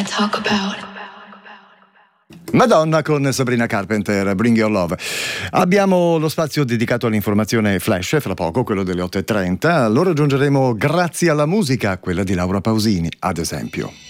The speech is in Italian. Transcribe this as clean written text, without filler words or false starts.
talk about. Madonna con Sabrina Carpenter, Bring Your Love. Abbiamo lo spazio dedicato all'informazione flash, fra poco, quello delle 8:30. Allora aggiungeremo Grazie alla musica, quella di Laura Pausini, ad esempio.